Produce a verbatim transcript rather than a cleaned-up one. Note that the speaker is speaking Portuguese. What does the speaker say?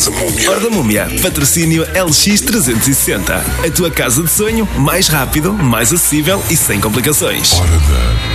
da Múmia. Hora da Múmia, patrocínio L X trezentos e sessenta. A tua casa de sonho, mais rápido, mais acessível e sem complicações. Hora da